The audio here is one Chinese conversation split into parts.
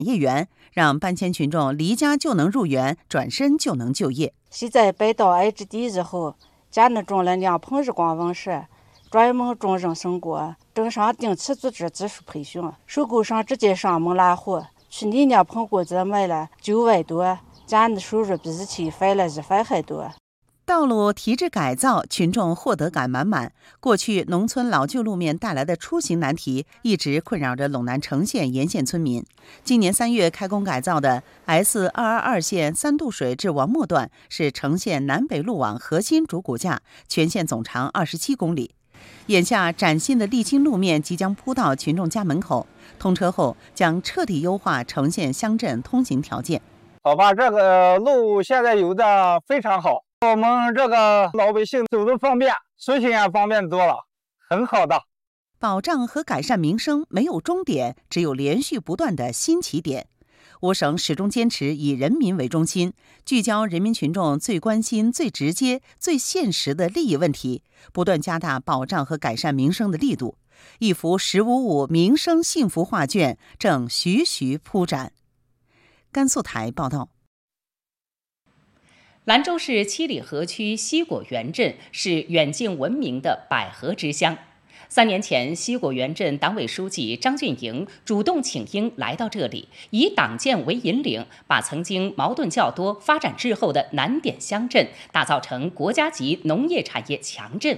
业园，让搬迁群众离家就能入园，转身就能就业。 现在摆到爱之地以后，家内种了2盆日光温室，专门种人参果，正上定期组织技术培训，收购上直接上门拉货。去年2盆果子卖了9万多，家内收入比以前翻了1番还多。 道路提质改造，群众获得感满满。过去农村老旧路面带来的出行难题，一直困扰着陇南城县沿线村民。今年3月开工改造的 S222 线三渡水至王磨段，是城县南北路网核心主骨架，全线总长27公里。眼下崭新的沥青路面即将铺到群众家门口，通车后将彻底优化城县乡镇通行条件。 好吧，这个路现在有的非常好，我们这个老百姓走得方便，出行也方便多了，很好的。 保障和改善民生没有终点，只有连续不断的新起点。我省始终坚持以人民为中心，聚焦人民群众最关心、最直接、最现实的利益问题，不断加大保障和改善民生的力度。一幅“1055”民生幸福画卷正徐徐铺展。甘肃台报道。 兰州市七里河区西果园镇是远近闻名的百合之乡。3年前，西果园镇党委书记张俊营主动请缨来到这里，以党建为引领，把曾经矛盾较多、发展滞后的难点乡镇打造成国家级农业产业强镇。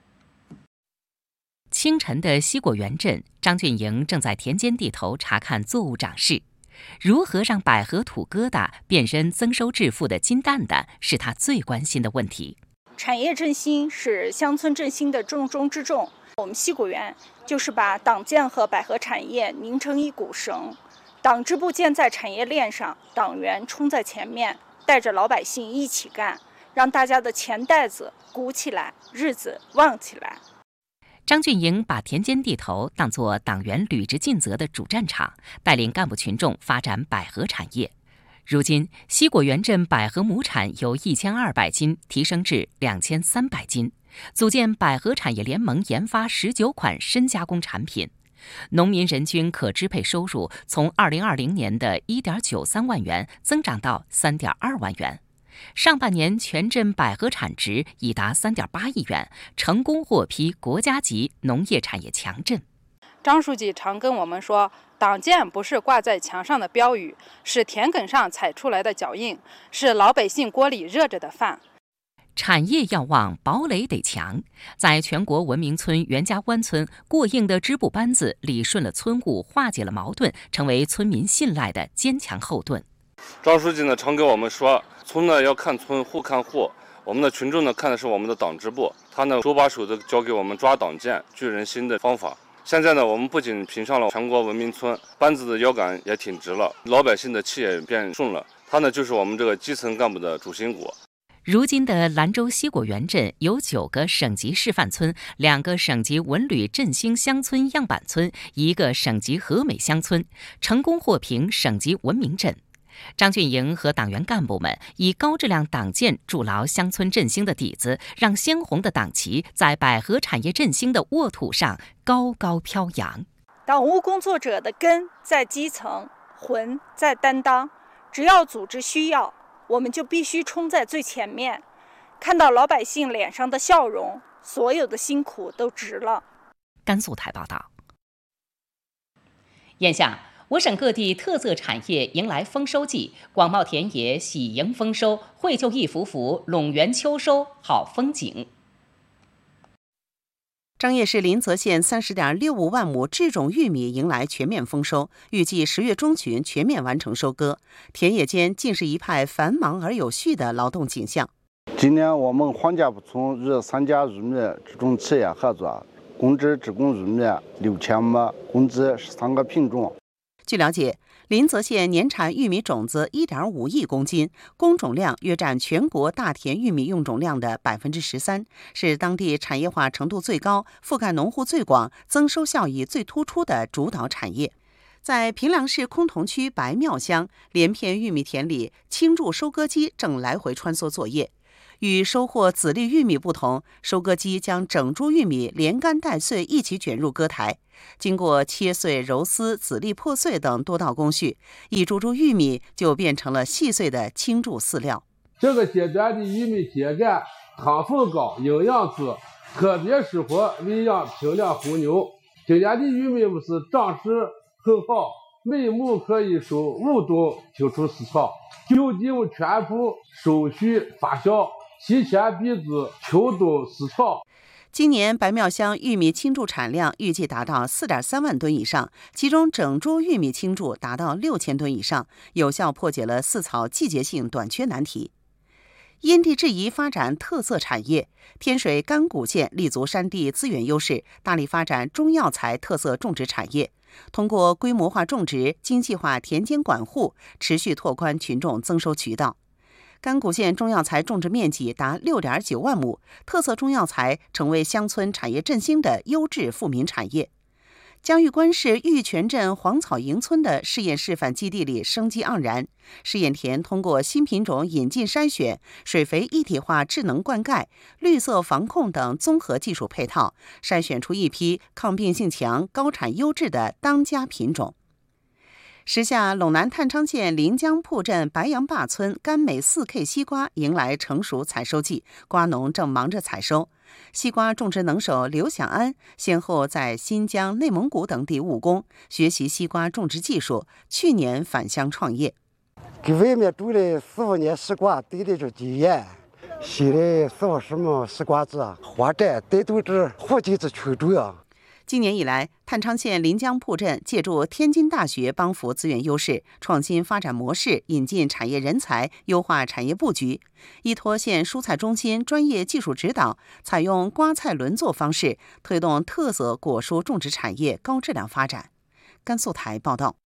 清晨的西果园镇，张俊营正在田间地头查看作物长势。如何让百合土疙瘩变身增收致富的金蛋蛋，是他最关心的问题。 产业振兴是乡村振兴的重中之重。我们西果园就是把党建和百合产业拧成一股绳，党支部建在产业链上，党员冲在前面，带着老百姓一起干，让大家的钱袋子鼓起来，日子旺起来。 张俊营把田间地头当作党员履职尽责的主战场，带领干部群众发展百合产业。如今，西果园镇百合亩产由1200斤提升至2300斤，组建百合产业联盟，研发19款深加工产品。农民人均可支配收入从2020年的1.93万元增长到3.2万元。上半年全镇百合产值已达3.8亿元，成功获批国家级农业产业强镇。 张书记常跟我们说，党建不是挂在墙上的标语，是田埂上踩出来的脚印，是老百姓锅里热着的饭。 产业要旺，堡垒得强。在全国文明村袁家湾村，过硬的支部班子理顺了村务，化解了矛盾，成为村民信赖的坚强后盾。 张书记呢常跟我们说，村呢要看村，户看户。我们的群众呢看的是我们的党支部，他呢手把手的教给我们抓党建、聚人心的方法。现在呢，我们不仅评上了全国文明村，班子的腰杆也挺直了，老百姓的气也变顺了。他呢就是我们这个基层干部的主心骨。 如今的兰州西果园镇有9个省级示范村，2个省级文旅振兴乡村样板村，1个省级和美乡村，成功获评省级文明镇。张俊营和党员干部们以高质量党建筑牢乡村振兴的底子，让鲜红的党旗在百合产业振兴的沃土上高高飘扬。 党务工作者的根在基层，魂在担当。只要组织需要，我们就必须冲在最前面。看到老百姓脸上的笑容，所有的辛苦都值了。 甘肃台报道。眼下，我省各地特色产业迎来丰收季，广袤田野喜迎丰收，绘就一幅幅陇园秋收好风景。 张掖市临泽县30.65万亩制种玉米迎来全面丰收，预计10月中旬全面完成收割。田野间尽是一派繁忙而有序的劳动景象。 今年我们黄家堡村与3家玉米制种企业合作，共制制种玉米6000亩，共计13个品种。 据了解，临泽县年产玉米种子1.5亿公斤，供种量约占全国大田玉米用种量的13%，是当地产业化程度最高、覆盖农户最广、增收效益最突出的主导产业。在平凉市崆峒区白庙乡，连片玉米田里，轻重收割机正来回穿梭作业。与收获籽粒玉米不同，收割机将整株玉米连干带穗一起卷入割台。 经过切碎、揉丝、籽粒破碎等多道工序，一株株玉米就变成了细碎的青柱饲料。 这个阶段的玉米秸秆糖分高，营养质，特别适合喂养平量红牛。今年的玉米是长势很好，每亩可以收5吨青出丝草，就地全部收序发酵，提前避止秋冬湿草。 今年白庙乡玉米青柱产量预计达到4.3万吨以上，其中整株玉米青柱达到6000吨以上，有效破解了饲草季节性短缺难题。因地制宜发展特色产业，天水甘谷县立足山地资源优势，大力发展中药材特色种植产业，通过规模化种植、精细化田间管护，持续拓宽群众增收渠道。甘谷县中药材种植面积达6.9万亩，特色中药材成为乡村产业振兴的优质富民产业。嘉峪关市玉泉镇黄草营村的试验示范基地里生机盎然，试验田通过新品种引进筛选、水肥一体化智能灌溉、绿色防控等综合技术配套，筛选出一批抗病性强、高产优质的当家品种。时下，陇南太仓县临江铺镇白杨坝村甘美 4K 西瓜迎来成熟采收季，瓜农正忙着采收。西瓜种植能手刘享安先后在新疆、内蒙古等地务工，学习西瓜种植技术，去年返乡创业。 给外面种了4-5年西瓜，得的这经验，新的40亩西瓜子，花展带动这附近的群众啊。 今年以来，太仓县临江铺镇借助天津大学帮扶资源优势，创新发展模式，引进产业人才，优化产业布局。依托县蔬菜中心专业技术指导，采用瓜菜轮作方式，推动特色果蔬种植产业高质量发展。甘肃台报道。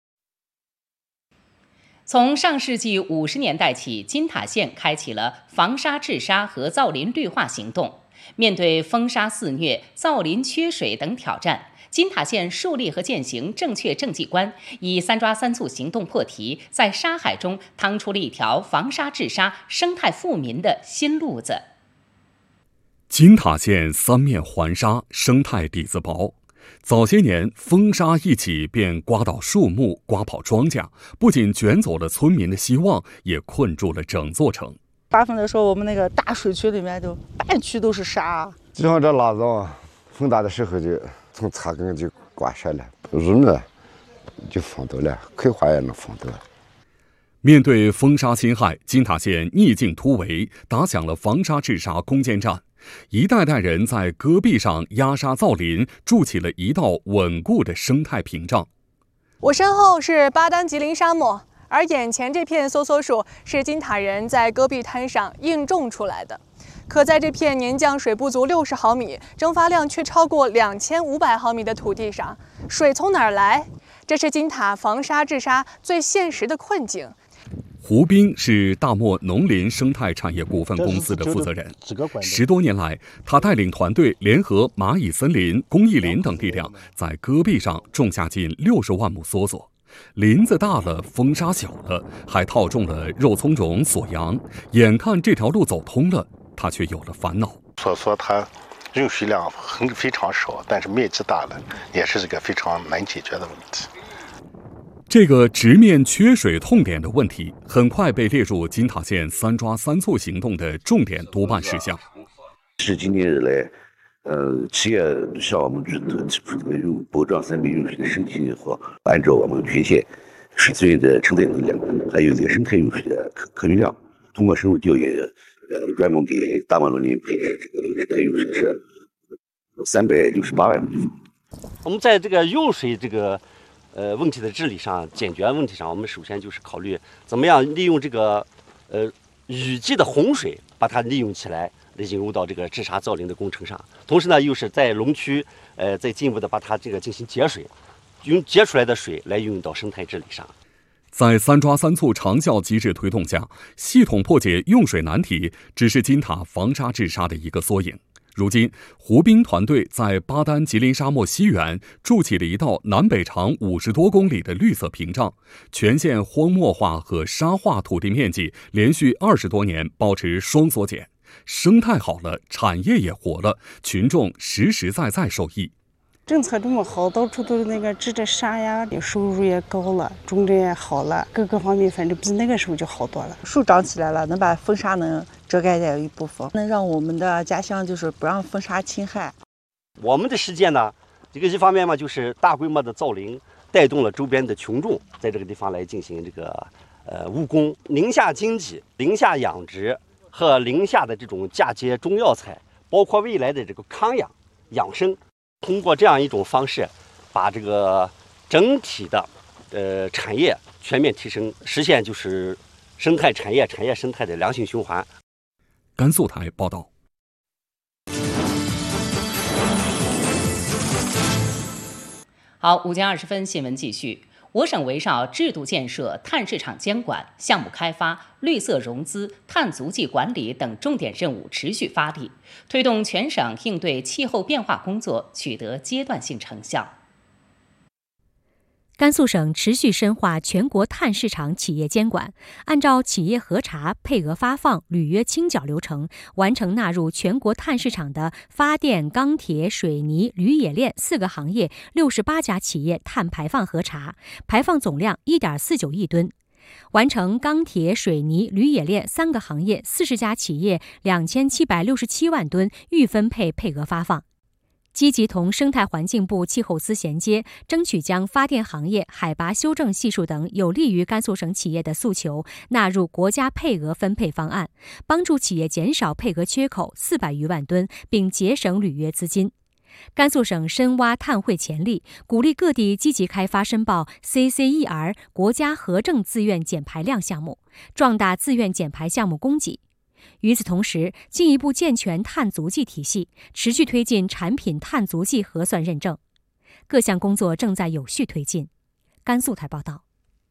从上世纪50年代起，金塔县开启了防沙治沙和造林绿化行动。面对风沙肆虐、造林缺水等挑战，金塔县树立和践行正确政绩观，以3抓3促行动破题，在沙海中趟出了一条防沙治沙、生态富民的新路子。 金塔县3面环沙，生态底子薄。早些年风沙一起便刮倒树木、刮跑庄稼，不仅卷走了村民的希望，也困住了整座城。 8风的时候，我们那个大水渠里面就半区都是沙。 就像这辣子，风大的时候就从擦根就刮下来，入呢就封堵了，葵花也能封堵。 面对风沙侵害，金塔县逆境突围，打响了防沙治沙攻坚战。一代代人在戈壁上压沙造林，筑起了一道稳固的生态屏障。 我身后是巴丹吉林沙漠，而眼前这片梭梭树是金塔人在戈壁滩上硬种出来的。可在这片年降水不足60毫米、蒸发量却超过2500毫米的土地上，水从哪儿来？这是金塔防沙治沙最现实的困境。 胡斌是大漠农林生态产业股份公司的负责人。10多年来，他带领团队联合蚂蚁森林、公益林等力量，在戈壁上种下近60万亩梭梭。林子大了，风沙小了，还套种了肉苁蓉、锁阳。眼看这条路走通了，他却有了烦恼。 梭梭它用水量非常少，但是面积大了，也是这个非常难解决的问题。 这个直面缺水痛点的问题，很快被列入金塔县3抓3促行动的重点督办事项。 是今年以来，企业向我们提出这个保障3民用水的身体和按照我们全县水资源的承载能量，还有这个生态用水的可用量，通过深入调研，专门给大漠农林配置这个生态用水是368万亩。 我们在这个用水这个问题的治理上、解决问题上，我们首先就是考虑怎么样利用这个雨季的洪水，把它利用起来，引入到这个治沙造林的工程上。同时呢，又是在龙区再进一步的把它这个进行节水，用节出来的水来运用到生态治理上。 在3抓3促长效机制推动下，系统破解用水难题只是金塔防沙治沙的一个缩影。如今，胡斌团队在巴丹吉林沙漠西缘筑起了一道南北长50多公里的绿色屏障，全县荒漠化和沙化土地面积连续20多年保持双缩减，生态好了，产业也活了，群众实实在在受益。 政策这么好，到处都那个治这沙呀，收入也高了，种植也好了，各个方面反正比那个时候就好多了。 树长起来了，能把风沙能遮盖掉一部分，能让我们的家乡就是不让风沙侵害。 我们的实践呢，这个一方面嘛，就是大规模的造林，带动了周边的群众在这个地方来进行这个务工。宁夏经济、宁夏养殖和宁夏的这种嫁接中药材，包括未来的这个康养养生，通过这样一种方式，把这个整体的产业全面提升，实现就是生态产业、产业生态的良性循环。 甘肃台报道。 好，5点20分，新闻继续。我省围绕制度建设、碳市场监管、项目开发、绿色融资、碳足迹管理等重点任务持续发力，推动全省应对气候变化工作取得阶段性成效。 甘肃省持续深化全国碳市场企业监管，按照企业核查、配额发放、履约清缴流程，完成纳入全国碳市场的发电、钢铁、水泥、铝冶炼4个行业68家企业碳排放核查，排放总量1.49亿吨；完成钢铁、水泥、铝冶炼3个行业40家企业2767万吨预分配配额发放。积极同生态环境部气候司衔接，争取将发电行业海拔修正系数等有利于甘肃省企业的诉求纳入国家配额分配方案，帮助企业减少配额缺口400余万吨，并节省履约资金。甘肃省深挖碳汇潜力，鼓励各地积极开发申报 CCER 国家核证自愿减排量项目，壮大自愿减排项目供给。与此同时，进一步健全碳足迹体系，持续推进产品碳足迹核算认证，各项工作正在有序推进。甘肃台报道。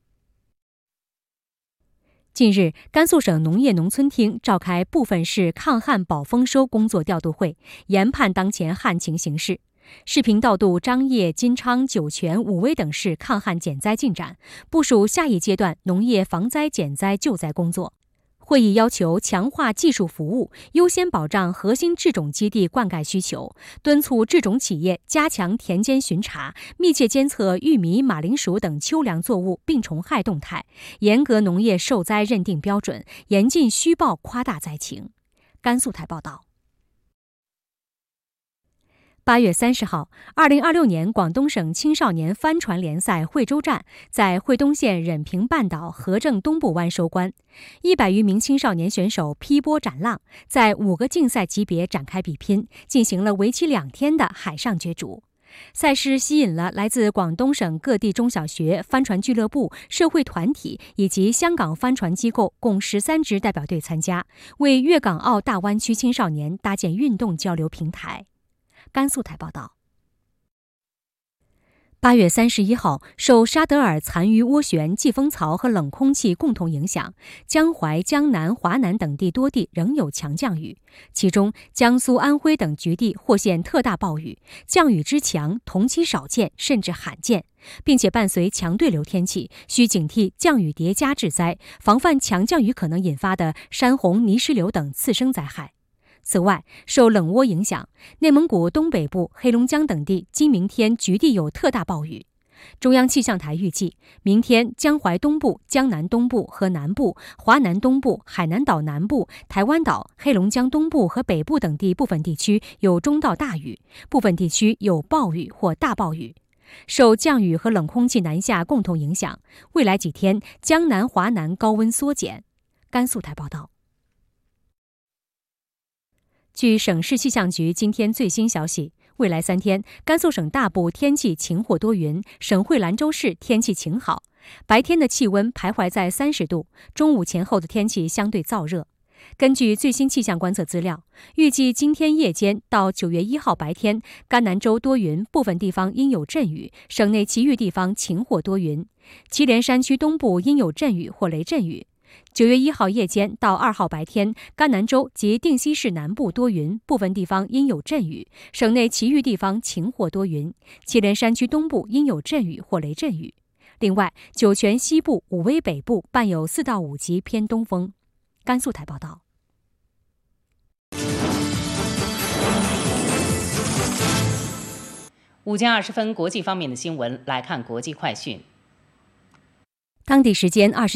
近日，甘肃省农业农村厅召开部分市抗旱保丰收工作调度会，研判当前旱情形势，视频调度张掖、金昌、酒泉、武威等市抗旱减灾进展，部署下一阶段农业防灾减灾救灾工作。会议要求强化技术服务，优先保障核心制种基地灌溉需求，敦促制种企业加强田间巡查，密切监测玉米、马铃薯等秋粮作物病虫害动态，严格农业受灾认定标准，严禁虚报夸大灾情。甘肃台报道。8月30号，2026年广东省青少年帆船联赛惠州站在惠东县忍平半岛河正东部湾收官，100余名青少年选手劈波斩浪，在5个竞赛级别展开比拼，进行了为期2天的海上角逐。赛事吸引了来自广东省各地中小学、帆船俱乐部、社会团体以及香港帆船机构共13支代表队参加，为粤港澳大湾区青少年搭建运动交流平台。甘肃台报道。8月31号，受沙德尔残余涡旋、季风槽和冷空气共同影响，江淮、江南、华南等地多地仍有强降雨，其中江苏、安徽等局地或现特大暴雨，降雨之强同期少见甚至罕见，并且伴随强对流天气，需警惕降雨叠加致灾，防范强降雨可能引发的山洪、泥石流等次生灾害。此外，受冷涡影响，内蒙古东北部、黑龙江等地今明天局地有特大暴雨。中央气象台预计，明天江淮东部、江南东部和南部、华南东部、海南岛南部、台湾岛、黑龙江东部和北部等地部分地区有中到大雨，部分地区有暴雨或大暴雨。受降雨和冷空气南下共同影响，未来几天江南、华南高温缩减。甘肃台报道。据省市气象局今天最新消息，未来3天，甘肃省大部天气晴或多云，省会兰州市天气晴好，白天的气温徘徊在30度，中午前后的天气相对燥热。根据最新气象观测资料，预计今天夜间到9月1号白天，甘南州多云，部分地方阴有阵雨，省内其余地方晴或多云，祁连山区东部阴有阵雨或雷阵雨。9月1号夜间到2号白天，甘南州及定西市南部多云，部分地方阴有阵雨，省内其余地方晴或多云，祁连山区东部阴有阵雨或雷阵雨。另外，酒泉西部、武威北部伴有4到5级偏东风。甘肃台报道。 5点20分，国际方面的新闻来看国际快讯。 当地时间20